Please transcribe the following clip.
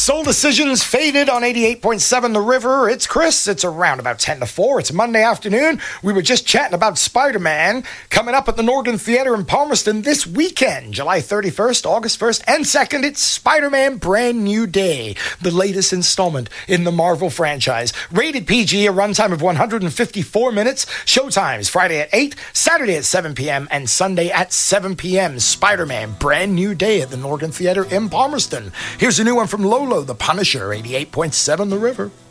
Soul Decisions faded on 88.7 The River. It's Chris. It's around about 10 to 4. It's Monday afternoon. We were just chatting about Spider-Man coming up at the Norgan Theater in Palmerston this weekend, July 31st, August 1st, and 2nd. It's Spider-Man Brand New Day, the latest installment in the Marvel franchise. Rated PG, a runtime of 154 minutes. Showtimes Friday at 8, Saturday at 7 p.m., and Sunday at 7 p.m. Spider-Man Brand New Day at the Norgan Theater in Palmerston. Here's a new one from Lolo, the Punisher, 88.7 The River.